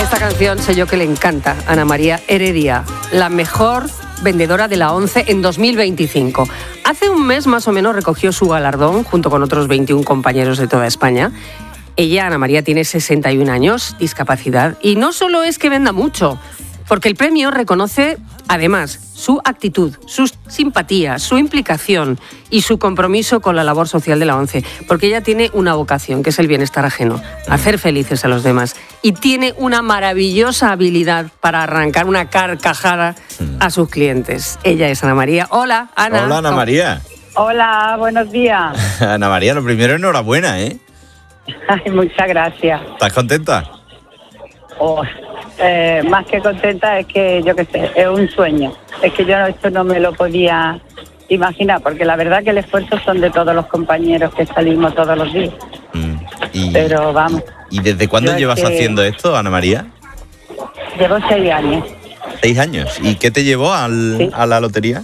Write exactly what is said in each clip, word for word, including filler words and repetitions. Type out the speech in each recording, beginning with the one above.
Esta canción sé yo que le encanta a Ana María Heredia, la mejor vendedora de la ONCE en dos mil veinticinco. Hace un mes más o menos recogió su galardón junto con otros veintiún compañeros de toda España. Ella, Ana María, tiene sesenta y un años, discapacidad, y no solo es que venda mucho, porque el premio reconoce, además, su actitud, su simpatía, su implicación y su compromiso con la labor social de la ONCE, porque ella tiene una vocación, que es el bienestar ajeno, hacer felices a los demás, y tiene una maravillosa habilidad para arrancar una carcajada a sus clientes. Ella es Ana María. Hola, Ana. Hola, Ana María. Hola, buenos días. Ana María, lo primero, enhorabuena, ¿eh? Ay, muchas gracias. ¿Estás contenta? Oh, eh, más que contenta es que, yo qué sé, es un sueño. Es que yo esto no me lo podía imaginar, porque la verdad que el esfuerzo son de todos los compañeros que salimos todos los días. Mm. Y, Pero vamos. ¿Y desde cuándo llevas que... haciendo esto, Ana María? Llevo seis años. ¿Seis años? ¿Y qué te llevó al, sí. a la lotería?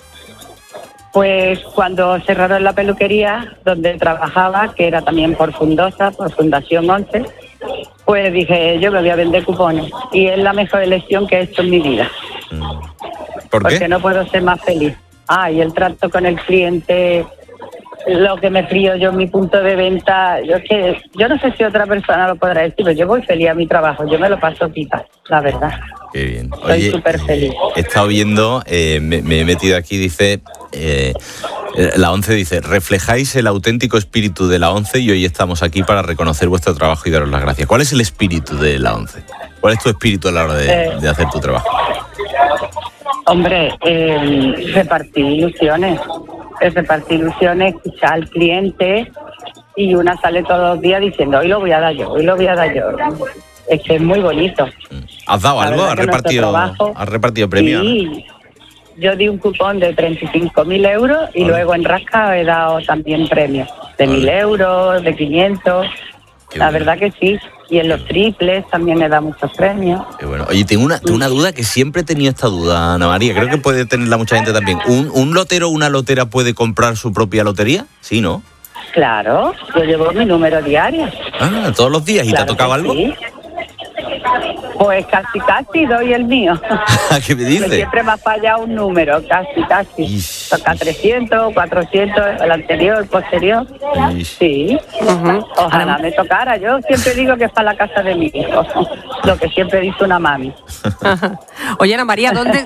Pues cuando cerraron la peluquería donde trabajaba, que era también por Fundosa, por Fundación ONCE, pues dije, yo me voy a vender cupones. Y es la mejor elección que he hecho en mi vida. ¿Por qué? Porque no puedo ser más feliz. Ah, y el trato con el cliente, lo que me frío yo en mi punto de venta, yo es que yo no sé si otra persona lo podrá decir, pero yo voy feliz a mi trabajo, yo me lo paso pipa, la verdad. Qué bien. Estoy súper feliz. He estado viendo, eh, me, me he metido aquí, dice, eh, la ONCE dice, reflejáis el auténtico espíritu de la ONCE y hoy estamos aquí para reconocer vuestro trabajo y daros las gracias. ¿Cuál es el espíritu de la ONCE? ¿Cuál es tu espíritu a la hora de, eh, de hacer tu trabajo? Hombre, eh, repartir ilusiones, es repartir ilusiones, escuchar al cliente y una sale todos los días diciendo, hoy lo voy a dar yo, hoy lo voy a dar yo. Es que es muy bonito. ¿Has dado algo? ¿Has repartido, trabajo, ¿Has repartido premios? Sí, yo di un cupón de treinta y cinco mil euros y Vale. Luego en Rasca he dado también premios de Vale. mil euros, de quinientos. Qué La bueno. verdad que sí. Y en los triples también he dado muchos premios. Qué bueno. Oye, tengo una, tengo una duda que siempre he tenido esta duda, Ana María. Creo que puede tenerla mucha gente también. ¿Un, un lotero o una lotera puede comprar su propia lotería? Sí, ¿no? Claro, yo llevo mi número diario. Ah, todos los días. ¿Y Claro te ha tocado que algo? sí. Pues casi, casi doy el mío. ¿Qué me Que dices? siempre me ha fallado un número, casi, casi. Ish, Toca ish. trescientos, cuatrocientos, el anterior, el posterior. Ish. Sí, Uh-huh. ojalá me tocara. Yo siempre digo que es para la casa de mi hijo, lo que siempre dice una mami. Oye, Ana María, ¿dónde,